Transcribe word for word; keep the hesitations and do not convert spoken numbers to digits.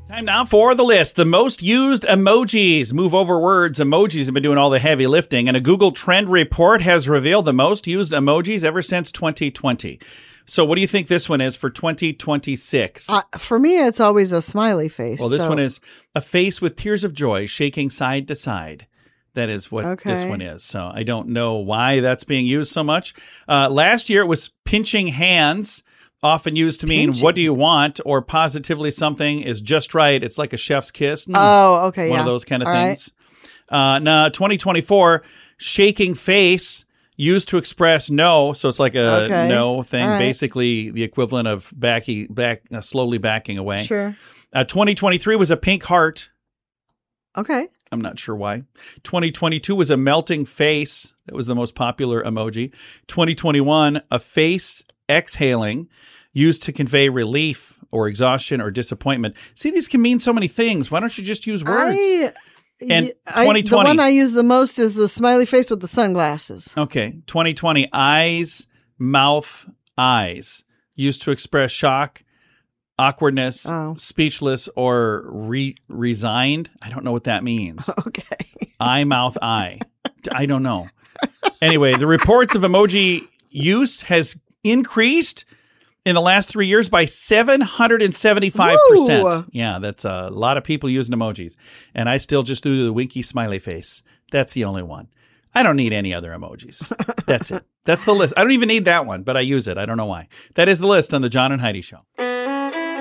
Time now for the list. The most used emojis. Move over words. Emojis have been doing all the heavy lifting, and a Google Trend report has revealed the most used emojis ever since twenty twenty. So what do you think this one is for twenty twenty-six? Uh, for me, it's always a smiley face. Well, this so. one is a face with tears of joy shaking side to side. That is what okay. this one is. So I don't know why that's being used so much. Uh, last year, it was pinching hands, often used to mean, Pinching. what do you want? Or positively something is just right. It's like a chef's kiss. Mm, Oh, okay. One yeah. of those kind of All things. Right. Uh, now, twenty twenty-four, shaking face used to express no. So it's like a Okay. no thing, All right. basically the equivalent of backy, back, uh, slowly backing away. Sure. Uh, twenty twenty-three was a pink heart. Okay. I'm not sure why. twenty twenty-two was a melting face. That was the most popular emoji. twenty twenty-one, a face exhaling, used to convey relief or exhaustion or disappointment. See, these can mean so many things. Why don't you just use words? I, And y- I- twenty twenty. The one I use the most is the smiley face with the sunglasses. Okay. twenty twenty, eyes, mouth, eyes, used to express shock, awkwardness, Oh. speechless, or re- resigned. I don't know what that means. Okay. Eye, mouth, eye. I don't know. Anyway, the reports of emoji use has increased in the last three years by seven hundred seventy-five percent. Woo! Yeah, that's a lot of people using emojis. And I still just do the winky smiley face. That's the only one. I don't need any other emojis. That's it. That's the list. I don't even need that one, but I use it. I don't know why. That is the list on the John and Heidi Show.